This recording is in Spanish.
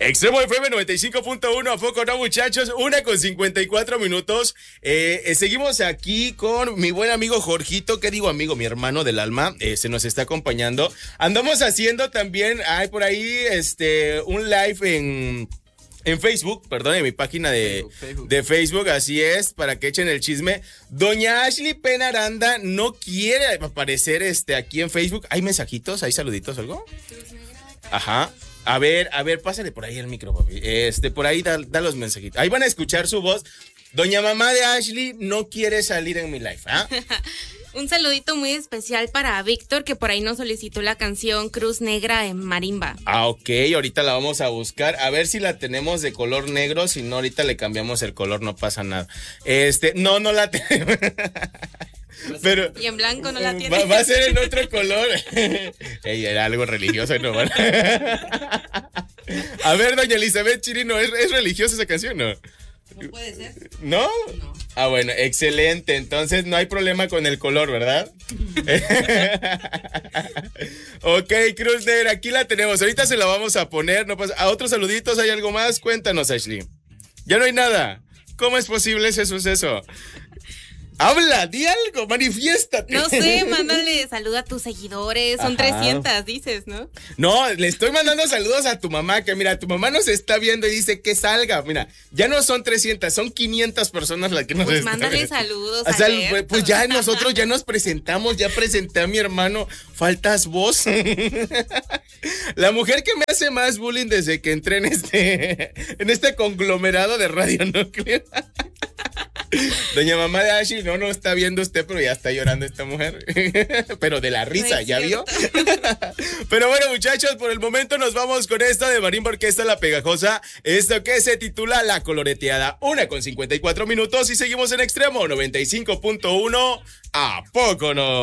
Extremo FM 95.1, ¿a poco no, muchachos? 1:54. Seguimos aquí con mi buen amigo Jorgito, ¿qué digo amigo? Mi hermano del alma, se nos está acompañando. Andamos haciendo también, hay por ahí, un live en Facebook, perdón, en mi página de Facebook, así es, para que echen el chisme. Doña Ashley Pena Aranda no quiere aparecer aquí en Facebook. ¿Hay mensajitos? ¿Hay saluditos o algo? Ajá. A ver, pásale por ahí el micro, papi. Por ahí da los mensajitos. Ahí van a escuchar su voz. Doña mamá de Ashley no quiere salir en mi live, ¿ah? Un saludito muy especial para Víctor, que por ahí nos solicitó la canción Cruz Negra en marimba. Ah, ok, ahorita la vamos a buscar, a ver si la tenemos de color negro, si no ahorita le cambiamos el color, no pasa nada. No la tenemos. Pero y en blanco no la tiene. Va a ser en otro color. Ey, era algo religioso, ¿no? A ver, doña Elizabeth Chirino, ¿es religiosa esa canción, no? ¿No puede ser? ¿No? No. Ah, bueno, excelente. Entonces no hay problema con el color, ¿verdad? Ok, Cruz Negra, aquí la tenemos. Ahorita se la vamos a poner. No pasa. ¿A otros saluditos hay algo más? Cuéntanos, Ashley. Ya no hay nada. ¿Cómo es posible ese suceso? Habla, di algo, manifiéstate. No sé, mándale saludo a tus seguidores. Son 300, dices, ¿no? No, le estoy mandando saludos a tu mamá, que mira, tu mamá nos está viendo y dice que salga. Mira, ya no son 300, son 500 personas las que nos pues están mándale viendo. Saludos. O sea, pues ya nosotros ya nos presentamos, ya presenté a mi hermano. Faltas vos. La mujer que me hace más bullying desde que entré en este conglomerado de Radio Núcleo. Doña mamá de Ashley, no está viendo usted, pero ya está llorando esta mujer. Pero de la risa, no ¿ya vio? Pero bueno, muchachos, por el momento nos vamos con esta de Marimba Orquesta La Pegajosa. Esto que se titula La Coloreteada. 1:54 y seguimos en Extremo 95.1. ¿A poco no?